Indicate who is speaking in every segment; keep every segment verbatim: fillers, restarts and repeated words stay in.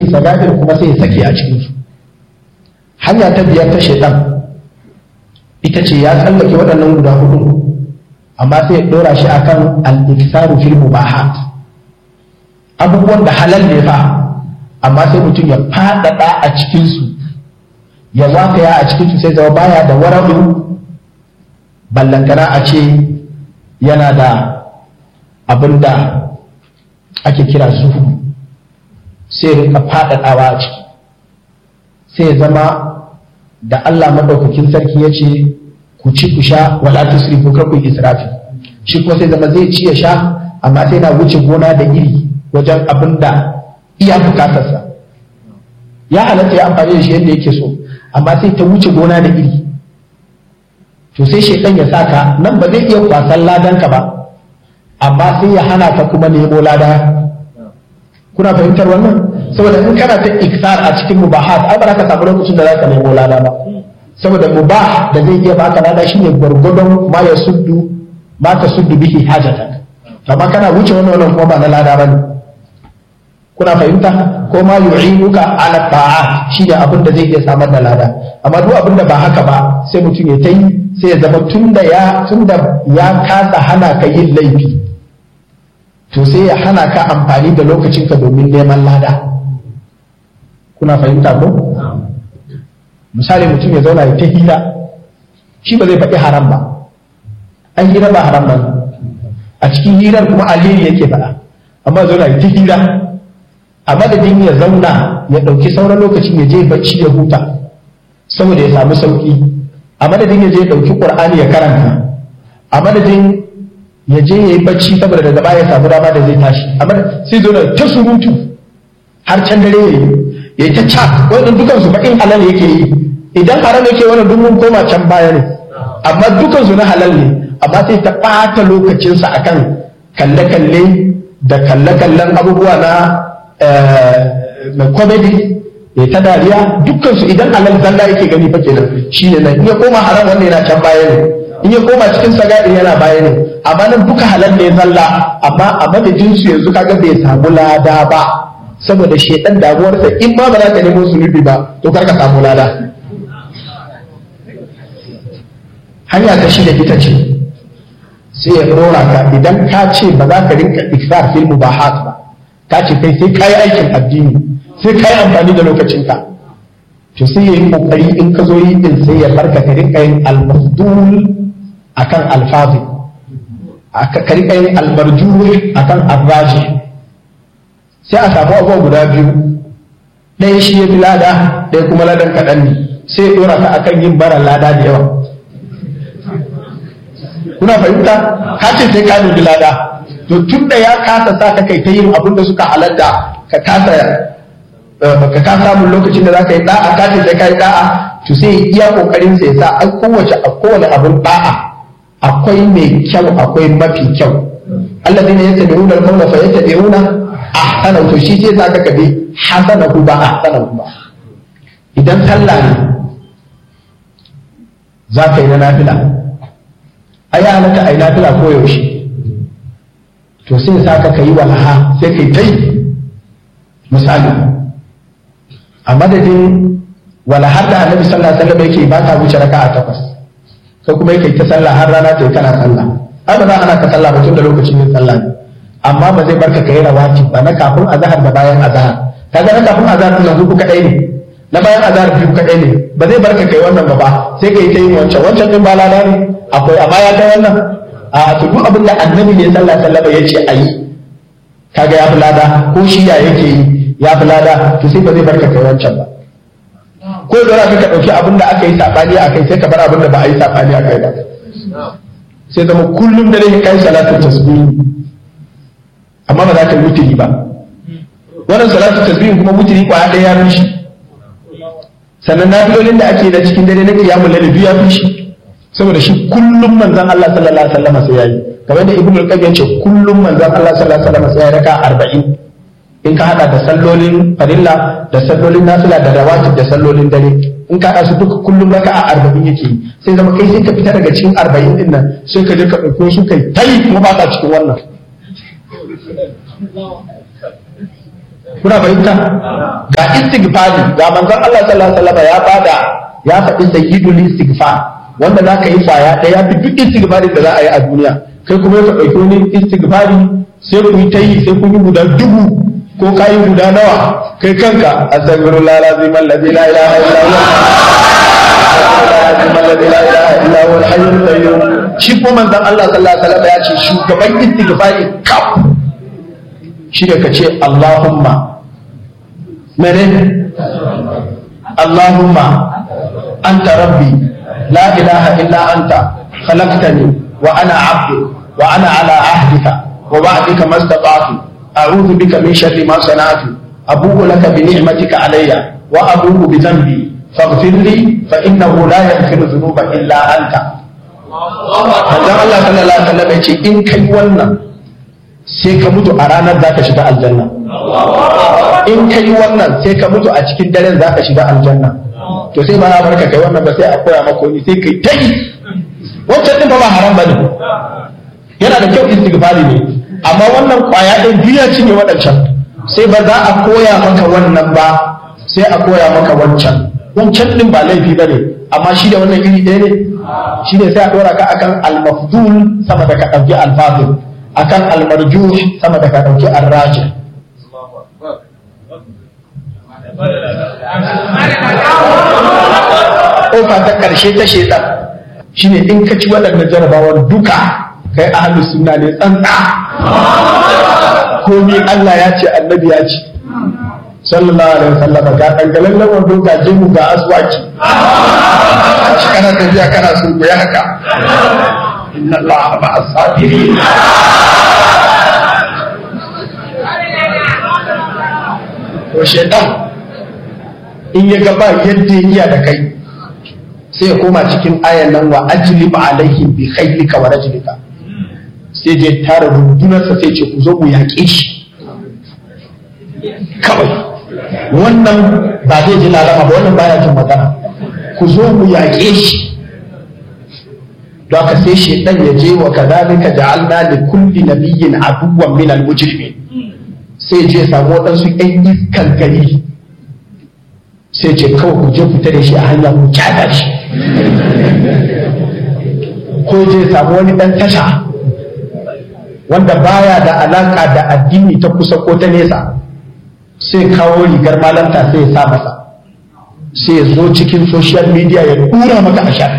Speaker 1: saga'ir kuma sai ya sake a cikin su. Hanya ta biyar ta shaitan ita ce ya tsallake waɗannan guda hudu amma sai ya ɗora shi akan al-iksaru fil mubahat, abubuwan da halal ne fa amma sai mutum ya faɗaɗa a cikinsu ya wakaya a cikinsu sai zama baya da wara'u, ballantana a ce yana da abin da ake kira zuhudu, sai rinka faɗaɗawa a ciki sai zama da Allah maɗaukakin sarki ya ce ku ci ku sha wala tusrifu kar ku israfi, shi kuma sai zama zai ci ya sha amma sai na wuce gona da iri wajen abin da iya bukatarsa. Ya halatta ya amfani da shi yadda yake so amma sai ta wuce gona da iri, to sai shaitan ya saka nan ba zai iya kwasan ladanka ba amma sai ya hana ka kuma nemo lada. Kuna fahimtar wannan? Saboda in kana ta iksar a cikin mubahat ai ba za ka samu lokacin da za ka nemo lada ba, saboda mubah da zai iya baka lada shine gwargwadon ma ya suddu ma ta suddu bihi hajatan, amma kana wuce wannan wannan kuma ba na lada bane. Kuna fahimta? Ko ma yu'inuka ala ta'at shi da abin da zai iya samar da lada, amma duk abin da ba haka ba sai mutum ya tayi sai ya zama tunda ya tunda ya kasa hana ka yin laifi to sai ya hana ka amfani da lokacinka domin neman lada. Kuna fahimta ko? Misali mutum ya zauna ya ta hira, shi ba zai faɗi haram ba, an hira ba haram ba, a cikin hirar kuma alheri yake faɗa, amma zauna ya ta hira a madadin ya zauna ya ɗauki sauran lokacin ya je bacci ya huta saboda ya samu sauƙi, a madadin ya je ya ɗauki ƙur'ani ya karanta, a madadin ya je ya yi bacci saboda daga baya ya samu dama da zai tashi, amma sai zo ta surutu har can dare ya yi ya yi ta ca wannan dukansu baƙin halal yake yi. Idan haram yake wannan duk mun koma can baya ne, amma dukansu na halal ne, amma sai ta ɓata lokacinsa akan kalle-kalle da kalle-kallen abubuwa na na comedy ya ta dariya, dukkansu idan halal zalla yake gani fa kenan shi ne nan. In ya koma haram wannan yana can baya ne, in ya koma cikin sagadi yana baya ne, amma nan duka halal ne zalla, amma a madadin su yanzu kaga bai samu lada ba saboda shedan damuwarsa in ma ba za ka nemo zunubi ba to kar ka samu lada. Hanya ta shida ita ce sai ya dora ka idan ka ce ba za ka rinka iksar fil mubahat ba, ka ce kai sai kai aikin addini sai kai amfani da lokacinka, to sai ya yi kokari in ka zo yi din sai ya barka ka rinka yin al-mafdul akan al-fadil, ka rinka yin al-marjuh akan ar-rajih. Sai a samu abubuwa guda biyu, ɗaya shi ya fi lada ɗaya kuma ladan kaɗan ne, sai ya dora ka akan yin baran lada da yawa. Kuna fahimta? Ka ce sai ka nemi lada, to tun da ya kasa sa ka kai ta yin abin da suka halatta ka kasa ka ka samu lokacin da za ka yi da'a, ka ce sai ka yi da'a, to sai iya kokarin sai sa a kowace a kowane abin da'a akwai mai kyau akwai mafi kyau. Alladhina yattabi'una al-qawla fa yattabi'una ahsana, to shi sai zaka kabe hasanahu ba ahsanahu ba. Idan sallah ne za ka yi na nafila, ai halatta ai nafila ko yaushe, to sai sa ka kai walaha sai kai tai misali a madadin walahar da Annabi sallallahu alaihi wasallam yake ba ta wuce raka'a takwas, kai kuma yake ta sallah har rana ta yi kana sallah. Ai ba za ana ka sallah ba tun da lokacin yin sallah ne, amma ba zai barka kai rawati ba na kafin azhar da bayan azhar. Kaga na kafin azhar din yanzu ku kadai ne, na bayan azhar biyu kadai ne, ba zai barka kai wannan ba ba sai kai ta yin wancan wancan din ba lada ne akwai, amma ya kai wannan a to duk abin da Annabi ne sallallahu alaihi wasallam ya ce ayi kaga ya fi lada, ko shi ya yake yi ya fi lada, to sai ba zai barka kai wancan ba. Ko da za ka ɗauki abin da aka yi saɓani a kai sai ka bar abin da ba a yi saɓani a kai ba, sai zama kullum da dai kai salatul tasbih amma ba za ka yi wutiri ba. Wannan salatul tasbih kuma wutiri kwaya ɗaya ya fi shi, sannan nafilolin da ake da cikin dare na qiyamul layl biyu ya fi shi, saboda shi kullum manzon Allah sallallahu alaihi wasallam sai yayi, kamar da Ibnu al-Qayyim ce kullum manzon Allah sallallahu alaihi wasallam sai ya raka arba'in, in ka hada da sallolin farilla da sallolin nafila da rawatib da sallolin dare, in ka hada su duka kullum raka'a arba'in yake, sai zama kai sai ka fita daga cikin arba'in din nan sai ka je ka dauko su kai tai kuma ba ka cikin wannan. kuna fahimta ga istighfari ga manzon Allah sallallahu alaihi wasallam ya bada ya faɗi sayyidul istighfar wanda za ka yi kwaya ɗaya fi duk istighfari da za a yi a duniya kai kuma ka ɗauki wani istighfari sai ku yi ta yi sai kun yi guda dubu ko ka yi guda nawa kai kanka astaghfirullah alazim alladhi la ilaha illa huwa alladhi la ilaha illa huwa al-hayyul qayyum shi ko manzon Allah sallallahu alaihi wasallam ya ce shugaban istighfari kaf shi ne ka ce Allahumma mene Allahumma anta rabbi la ilaha illa anta khalaqtani wa ana abdu wa ana ala ahdika wa wa'dika mastata'tu a'udhu bika min sharri ma sana'tu abu'u laka bi ni'matika alayya wa abu'u bi dhanbi faghfir li fa innahu la yaghfiru dhunuba illa anta. Allah sallallahu alaihi wasallam ya ce in kai wannan sai ka mutu a ranar za ka shiga aljanna in ka yi wannan sai ka mutu a cikin daren za ka shiga aljanna to sai ba na barka kai wannan ba sai a koya maka wani sai kai ta yi wancan din ba ba haram bane yana da kyau istighfari ne amma wannan kwaya ɗin duniya cinye waɗancan sai ba za a koya maka wannan ba sai a koya maka wancan wancan din ba laifi bane amma shi da wannan iri ɗaya ne shi ne sai a ɗora ka akan al-mafdul sama da ka ɗauki al-fadil akan almarjuh sama da ka dauki arraji. Kofa ta karshe ta shedan shine in ka ci waɗannan jarabawar duka kai ahlus sunna ne tsantsa komai Allah ya ce annabi ya ce sallallahu alaihi wasallam ga dangalallen wando ga jimu ga aswaki shi kana tafiya kana sun ya haka inna Allah ma'a sabirin to shedan in ya gaba yadda ya iya da kai sai ya koma cikin ayan nan wa ajlib alaihim bi khaylika wa rajlika sai je tara rundunarsa sai ce ku zo mu yaƙe shi kawai wannan ba zai ji lalama ba wannan baya jin magana ku zo mu yaƙe shi don haka sai shaitan ya je wa kadhalika ja'alna li kulli nabiyyin aduwwan min al-mujrimin sai je samu wadansu ɗan iskan gari sai ce kawai ku je fita da shi a hanya ku kyada shi ko je samu wani ɗan tasha wanda baya da alaka da addini ta kusa ko ta nesa sai kawo rigar malanta sai ya sa masa sai ya zo cikin social media ya dura maka a sha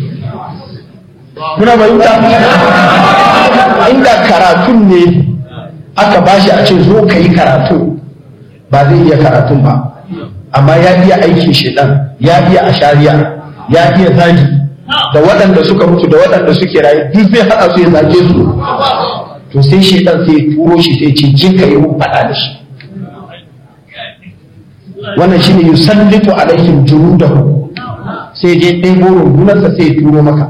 Speaker 1: kuna bayyanta inda karatun ne aka bashi a ce zo ka yi karatu ba zai iya karatun ba amma ya iya aiki shedan ya iya ashariya ya iya zagi da waɗanda suka mutu da waɗanda suke rayu duk zai haɗa su ya zage su to sai shedan sai ya turo shi sai ce je ka yi mun faɗa da shi wannan shine yusallitu alaihim junudahu sai dai ɗebo rundunarsa sai ya turo maka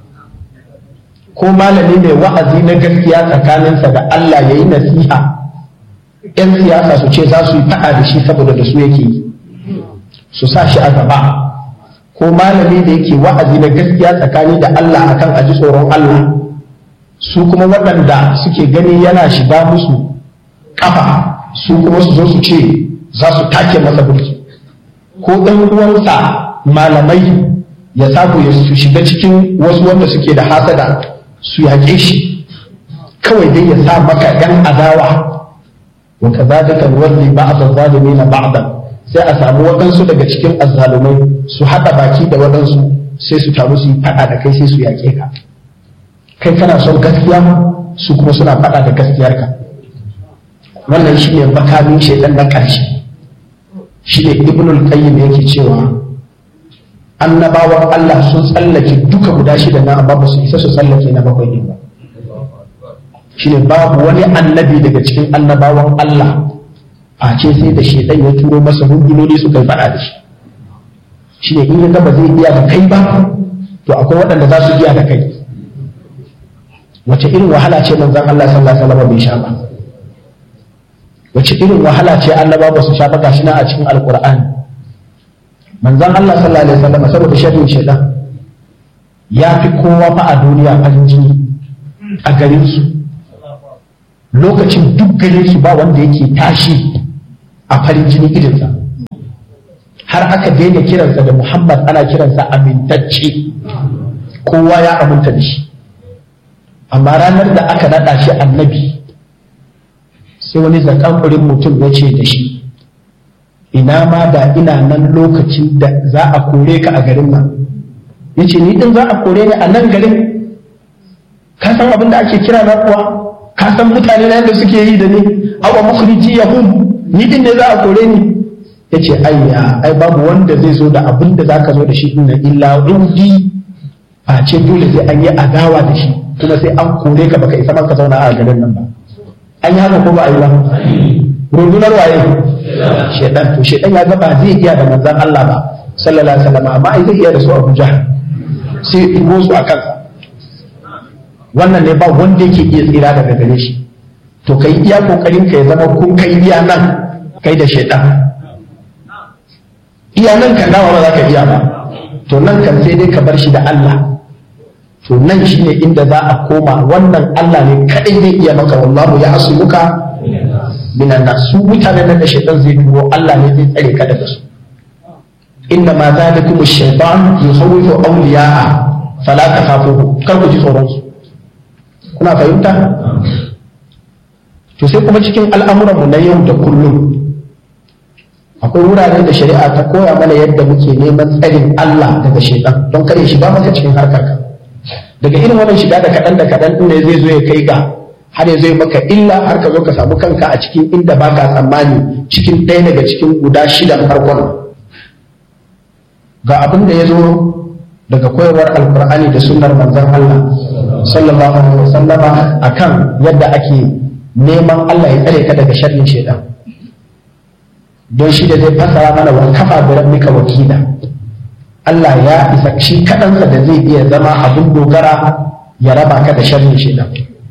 Speaker 1: ko malami mai wa'azi na gaskiya tsakaninsa da Allah ya yi nasiha ‘yan siyasa su ce za su yi faɗa da shi saboda da su yake yi su sa shi a gaba ko malami da yake wa'azi na gaskiya tsakani da Allah akan aji tsoron Allah su kuma waɗanda suke gani yana shiga musu ƙafa su kuma su zo su ce za su take masa burki ko ɗan uwansa malamai ya samu ya su shiga cikin wasu wanda suke da hasada su yaƙe shi kawai dai ya sa maka ‘yan adawa wa ka za ka walli ba'd az-zalimin ba'dan sai a samu waɗansu daga cikin azzalumai su haɗa baki da waɗansu sai su taru su yi faɗa da kai sai su yaƙe ka kai kana son gaskiya su kuma suna faɗa da gaskiyarka wannan shi ne makamin shaidan na ƙarshe shi ne ibnul qayyim yake cewa annabawan Allah sun tsallake duka guda shida na amma ba su isa su tsallake na bakwai ɗin ba shi ne babu wani annabi daga cikin annabawan Allah face sai da shaitan ya turo masa rundunoni su kai faɗa da shi shi ne in ya gaba zai iya da kai ba to akwai waɗanda za su iya da kai wace irin wahala ce manzon Allah sallallahu alaihi wasallam bai sha ba wace irin wahala ce annaba ba su sha ba gashi na a cikin alqur'ani manzon Allah sallallahu alaihi wasallam saboda sharrin shaitan ya fi kowa fa a duniya farin jini a garin su lokacin duk garin su ba wanda yake tashi a farin jini idinsa, har aka daina kiransa da Muhammad, ana kiransa amintacce, kowa ya aminta da shi. Amma ranar da aka naɗa shi annabi, sai wani zakamfurin mutum ya ce da shi, ina ma da ina nan lokacin da za a kore ka a garin nan. Ya ce, ni ɗin za a kore ni a nan garin? Ka san abin da ake kira na kuwa? Ka san mutane na yadda suke yi da ni? Awa mukhriji yahum, ni ɗin ne za a kore ni? Ya ce, ayya, ai babu wanda zai zo da abin da za ka zo da shi ɗin nan illa udi, a ce dole sai an yi adawa da shi, kuma sai an kore ka baka isa man ka zauna a garin nan ba. An yi haka ko ba a yi ba? Rundunar waye? Shedan. To shedan ya ga ba zai iya da manzon Allah ba sallallahu alaihi wasallam, amma ai zai iya da su Abuja, sai ibo su a kansa. Wannan ne ba wanda yake iya tsira daga gare shi. To kai iya kokarin ka ya zama kun kai iya nan kai da shedan. Iya nan kan dawa ba za ka iya ba. To nan kan sai dai ka bar shi da Allah. To nan shine inda za a koma, wannan Allah ne kadai zai iya maka, wallahu ya asuluka minan nas. Su mutanen da shaytan zai turo, Allah ne zai tsare ka daga su. Inna ma zalikum ash-shaytan yukhawwifu awliya'a fala takhafuhu, kar ku ji tsoron su. Kuna fahimta? To sai kuma cikin al'amuran mu na yau da kullum akwai wuraren da shari'a ta koya mana yadda muke neman tsarin Allah daga shaytan don kare shiga maka cikin harkar ka. Daga irin wannan shiga da kaɗan da kaɗan ɗin ne zai zo ya kai ga har ya zo maka illa, har ka zo ka samu kanka a cikin inda ba ka tsammani, cikin ɗaya daga cikin guda shidan farkon. Ga abin da ya zo daga koyarwar alkur'ani da sunnar manzon Allah sallallahu alaihi wasallama akan yadda ake neman Allah ya tsare ka daga sharrin shaitan. Don shi da zai fasara mana wa kafa bi rabbika wakila. Allah ya isa shi kaɗansa da zai iya zama abin dogara ya raba ka da sharrin shaitan.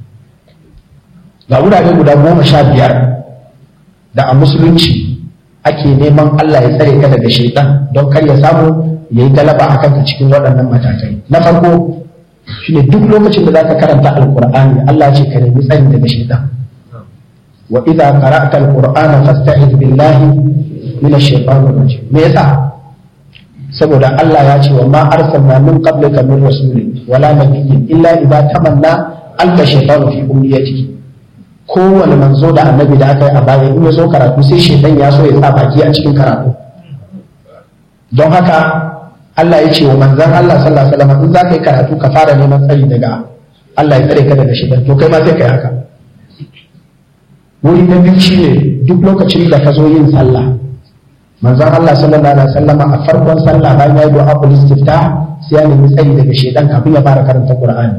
Speaker 1: Ga wurare guda goma sha biyar da a musulunci ake neman Allah ya tsare ka daga shaitan don kar ya samu ya yi galaba a kanka cikin waɗannan matakai. Na farko shine duk lokacin da zaka karanta alqur'ani, Allah ce ka nemi tsari daga shaitan. Wa idza qara'ta alqur'ana fasta'iz billahi minash shaitanir rajim. Me yasa? Saboda Allah ya ce wa ma arsalna min qablika min rasulin wala nabiyyin illa idza tamanna alqa shaytanu fi umniyatihi. Kowane manzo da annabi da aka yi a baya in ya zo karatu sai shaitan ya so ya sa baki a cikin karatu. Don haka Allah ya ce wa manzon Allah sallallahu alaihi wasallam, in za ka yi karatu ka fara neman tsari daga Allah ya tsare ka daga shaitan. To kai ma sai kai haka. Wuri na biyu shine duk lokacin da ka zo yin sallah, manzon Allah sallallahu alaihi wasallam a farkon sallah bayan ya yi du'a ul istiftah sai ya nemi tsari daga shaitan kafin ya fara karanta Qur'ani.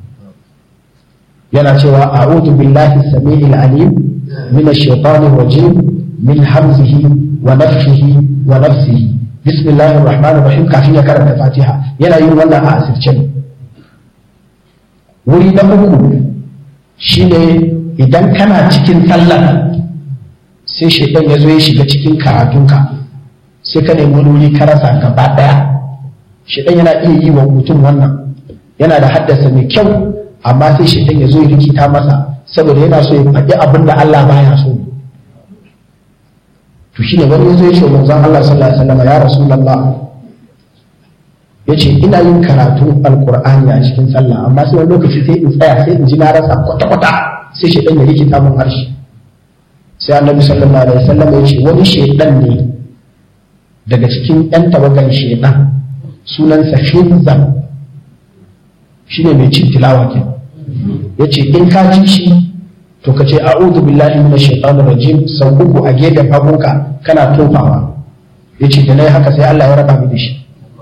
Speaker 1: Yana cewa a'udhu billahi as-sami'il alim minash shaitanir rajim min hamzihi wa nafthihi wa nafsihi bismillahir rahmanir rahim kafin ya karanta Fatiha. Yana yin wannan a asirce. Wuri na uku shine idan kana cikin sallah sai shaitan ya zo ya shiga cikin karatunka, sai ka nemi wuri ka rasa gaba daya. Shaitan yana iya yi wa mutum wannan, yana da haddasa mai kyau, amma sai shaitan ya zo ya rikita masa saboda yana so ya faɗi abin da Allah baya so. To shine wani yazo ya ce manzon Allah sallallahu alaihi wasallam, ya rasulullah, yace ina yin karatu alqur'ani a cikin sallah, amma sai wani lokaci sai in tsaya sai in ji na rasa kwata kwata, sai shaitan ya rikita mun harshe. Sai annabi sallallahu alaihi wasallam ya ce wani shaitan ne daga cikin ɗan tawagan shaitan, sunansa Hizam, shine mai cin tilawa ke. Yace in ka ji shi to ka ce a'udhu billahi minash shaitanir rajim sau uku a gefen hagunka kana tofawa. Yace da nayi haka sai Allah ya raba ni da shi.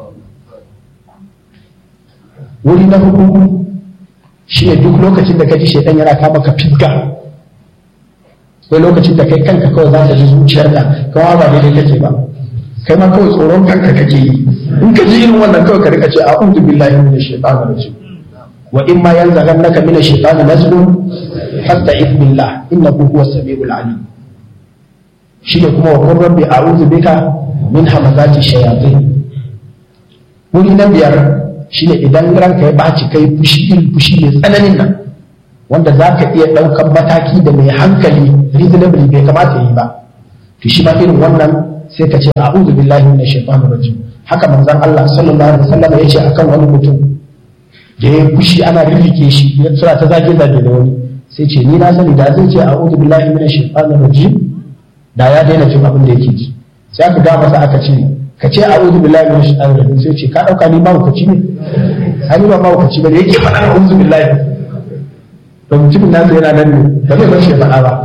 Speaker 1: Wuri na hudu shine duk lokacin da ka ji shaitan yana kama ka fisga, sai lokacin da kai kanka kawai za ka ji zuciyar da kawai ba daidai kake ba, kai ma kawai tsoron kanka kake yi. In ka ji irin wannan kawai ka rika ce a'udhu billahi minash shaitanir rajim, wa in ma yanzaghannaka minash shaitani nazghun fasta'iz billah innahu huwas samiul alim. Shi ne kuma wa qur rabbi a'udhu bika min hamazati shayatin. Wuri na biyar shine idan ranka ya baci kai fushi irin fushi mai tsananin nan wanda za ka iya ɗaukar mataki da mai hankali reasonably bai kamata yi ba, to shi ma irin wannan sai ka ce a'udhu billahi minash shaitanir rajim. Haka manzon Allah sallallahu alaihi wasallam ya ce akan wani mutum da ya fushi ana rifike shi suna ta zage zage da wani, sai ce ni na sani da zai ce a'udhu billahi minash shaitanir rajim da ya daina jin abin da yake ji. Sai aka ga masa aka ce ka ce a'udhu billahi minash shaitanir rajim, sai ce ka dauka ni mahaukaci ne? Ani ba mahaukaci ba da yake faɗa a'udhu billahi, da mutumin nasa yana nan ne ba zai bar shi ya faɗa ba.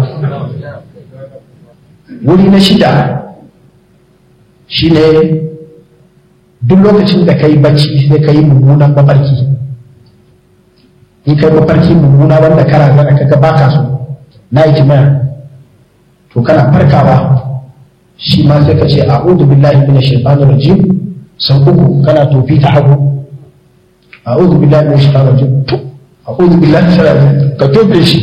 Speaker 1: Wuri na shida shine duk lokacin da kai bacci sai kai mummunan mafarki, in kai mafarki mummuna wanda kana zana kaga baka so na yi jimaya, to kana farkawa shi ma sai ka ce a'udhu billahi minash shaitanir rajim sau uku, kana tofi ta hagu a'udhu billahi minash shaitanir rajim a'udhu billahi minash shaitanir rajim ka tofe shi.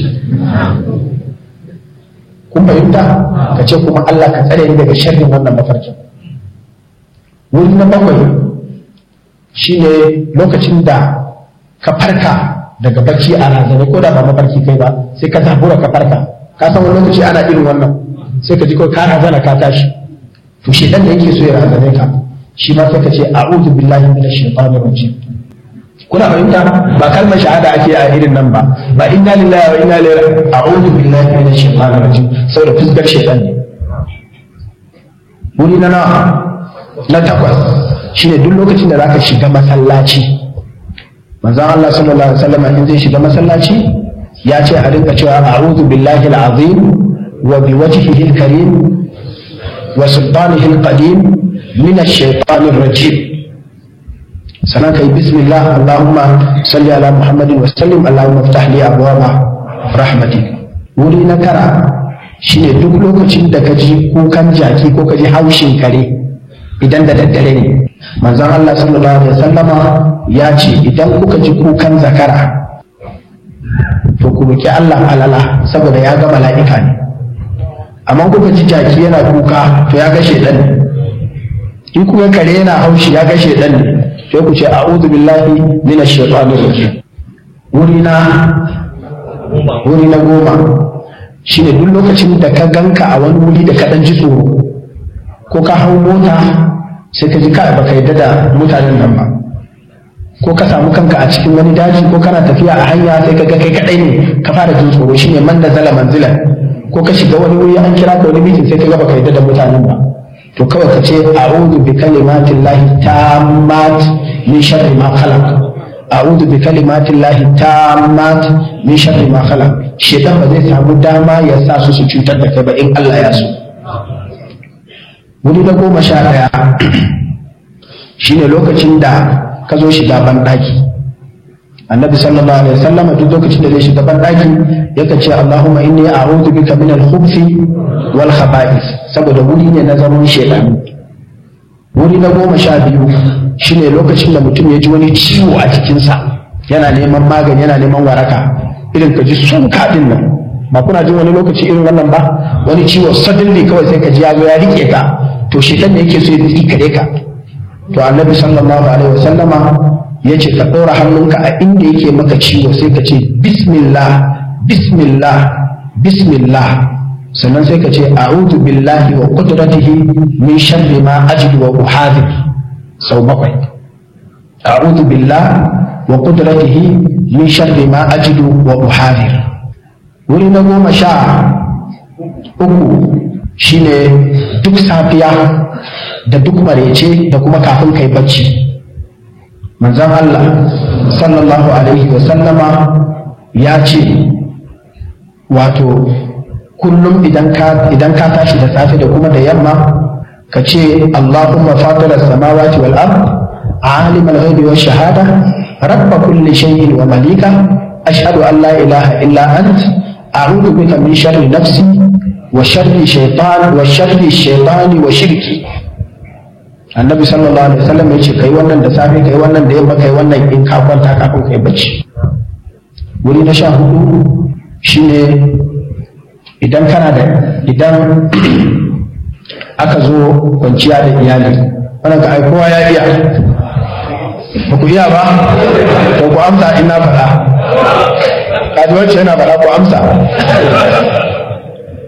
Speaker 1: Kun fahimta? Ka ce kuma Allah ka tsare ni daga sharrin wannan mafarkin. Wuri na bakwai shine lokacin da ka farka daga bacci a razane, ko da ba mafarki kai ba, sai ka zabura ka farka, ka san wani lokaci ana irin wannan, sai ka ji ko ka razana ka tashi, to shedan da yake so ya razane ka, shi ma sai ka ce a'udhu billahi minash shaitanir rajim. Kuna fahimta? Ba kalmar shahada ake a irin nan ba, ba inna lillahi wa inna ilaihi raji'un, a'udhu billahi minash shaitanir rajim, saboda fuskar shaitan ne. Wuri na nawa na takwas shine duk lokacin da zaka shiga masallaci, manzon Allah sallallahu alaihi wasallam in zai shiga masallaci ya ce a rinka cewa a'udhu billahi al-azim wa biwajhihi al-karim wa sultanihi al-qadim min ash-shaytanir rajim. Sannan kai bismillah Allahumma salli ala Muhammadin wa sallim, Allahumma iftah li abwaba rahmatik. Wuri na tara shine duk lokacin da ka ji kukan jaki ko ka ji haushin kare idan da daddare ne, manzon Allah sallallahu alaihi wasallama ya ce idan kuka ji kukan zakara to ku roki Allah alala saboda ya ga mala'ika ne, amma kuka ji jaki yana kuka to ya ga shedan ne, in kuka kare yana haushi ya ga shedan ne, sai ku ce a'udhu billahi minash shaitanir rajim. Wuri na wuri na goma shine duk lokacin da ka ganka a wani wuri da ka dan ji tsoro, ko ka hau mota sai ka ji ka baka yadda da mutanen nan ba, ko ka samu kanka a cikin wani daji ko kana tafiya a hanya sai ka ga kai kadai ne ka fara jin tsoro, shine man da zala manzilan. Ko ka shiga wani wuri an kira ka wani meeting sai ka ga baka yadda da mutanen ba, to kawai ka ce a'udhu bi kalimatillahi tammat min sharri ma khalaq, a'udhu bi kalimatillahi tammat min sharri ma khalaq. Shedan ba zai samu dama ya sa su su cutar da kai ba in Allah ya so. Wuri na goma sha ɗaya shine lokacin da ka zo shiga banɗaki. Annabi sallallahu alaihi wasallam duk lokacin da zai shiga banɗaki yakan ce Allahumma inni a'udhu bika min al-khubuthi wal khaba'ith, saboda wuri ne na zaman shedanu. Wuri na goma sha biyu shine lokacin da mutum ya ji wani ciwo a jikinsa yana neman magani, yana neman waraka, irin ka ji sun kaɗin nan, ba kuna jin wani lokaci irin wannan ba, wani ciwo suddenly kawai sai ka ji ya zo ya rike ka, to shedan ne yake so ya tsikare ka. To annabi sallallahu alaihi wasallama ya ce ka ɗora hannunka a inda yake maka ciwo sai ka ce bismillah bismillah bismillah, sannan sai ka ce a'udhu billahi wa qudratihi min sharri ma ajidu wa uhadhir sau bakwai. A'udhu billahi wa qudratihi min sharri ma ajidu wa uhadhir. Wuri na goma sha uku shine duk safiya da duk marece da kuma kafin kai bacci, manzon Allah sallallahu alaihi wa sallama ya ce wato kullum idan ka idan ka tashi da safe da kuma da yamma ka ce Allahumma fatira samawati wal ard alim al ghaibi wash shahada rabb kulli shay'in wa malika ashhadu an la ilaha illa ant a'udhu bika min sharri nafsi wa sharri shaytan wa sharri shaytani wa shirki. Annabi sallallahu alaihi wasallam ya ce kai wannan da safe kai wannan da yamma kai wannan in ka kwanta kafin kai bacci. Wuri na sha hudu shine idan kana da idan aka zo kwanciya da iyali, wannan ka ai kowa ya iya, ba ku iya ba to ku amsa ina faɗa, kaji wacce yana faɗa ku amsa.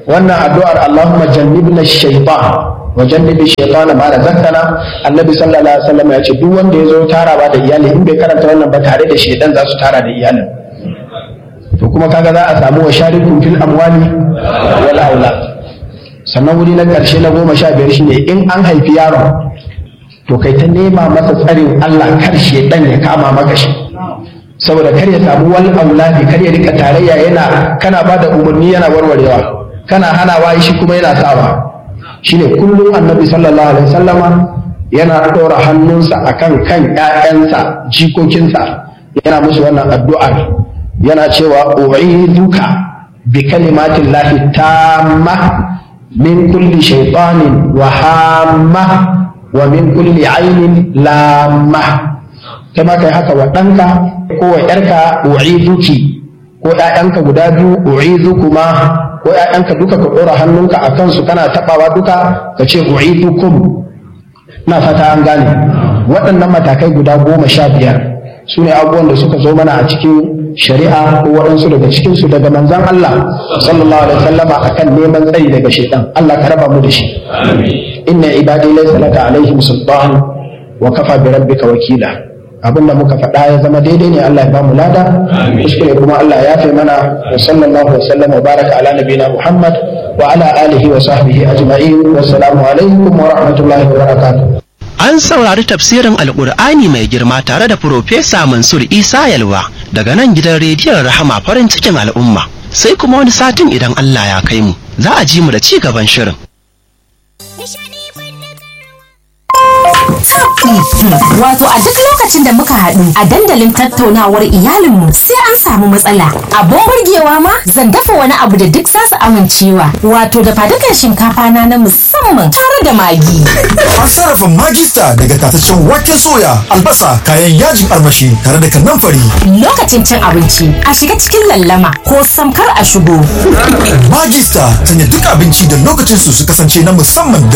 Speaker 1: wannan addu'ar Allahumma jannibna shaytan wa jannibi shaytana ma razaqtana, annabi sallallahu alaihi wasallam ya ce duk wanda ya zo tarawa da iyali in bai karanta wannan ba tare da shaytan za su tara da iyalin. To kuma kaga za a samu wa sharikum fil amwali wal aulad. Sannan wuri na karshe na goma sha biyar shine in an haifi yaron to kai ta nema masa tsarin Allah kar shaytan ya kama maka shi. Saboda kar ya samu wal auladi, kar ya rika tarayya yana kana bada umarni yana warwarewa, kana hanawa shi kuma yana sawa. Shine kullum annabi sallallahu alaihi wasallama yana ɗora hannunsa akan kan ƴaƴansa jikokinsa yana musu wannan addu'ar, yana cewa u'iduka bi kalimatin lahi tamma min kulli shaytanin wa hamma wa min kulli ainin lamma. Kama kai haka wa ɗanka ko wa ƴarka u'iduki, ko ƴaƴanka guda biyu u'idukuma, ko ƴaƴanka duka ka ɗora hannunka a kansu kana taɓawa duka ka ce u'idukum. Na fata an gane waɗannan matakai guda goma sha biyar su ne abubuwan da suka zo mana a cikin shari'a ko waɗansu daga cikinsu daga manzon Allah sallallahu alaihi wasallama akan neman tsari daga shaitan. Allah ka raba mu da shi. Inna ibadi laysa laka alaihim sultan wa kafa bi rabbika wakila. Abin da muka faɗa ya zama daidai ne, Allah ya ba mu lada, kuskure kuma Allah ya fi mana. Wa sallallahu wa sallam wa baraka ala nabiyina Muhammad wa ala alihi wa sahbihi ajma'in. Wassalamu alaikum wa rahmatullahi wa barakatuh.
Speaker 2: An saurari tafsirin Alƙur'ani mai girma tare da Profesa Mansur Isa Yalwa daga nan gidan rediyon Rahama farin cikin al'umma. Sai kuma wani satin idan Allah ya kai mu, za a ji mu da ci gaban shirin.
Speaker 3: Wato a duk lokacin da muka haɗu a dandalin tattaunawar iyalinmu sai an samu matsala. Abun burgewa ma zan dafa wani abu da duk za su amincewa. Wato da fadukan shinkafa na na musamman tare da magi.
Speaker 4: An sarrafa magista daga tataccen waken soya, albasa, kayan yajin armashi tare da kanamfari.
Speaker 3: Lokacin cin abinci a shiga cikin lallama ko samkar a shigo.
Speaker 4: Magista sanya duk abinci da lokacin su su kasance na musamman da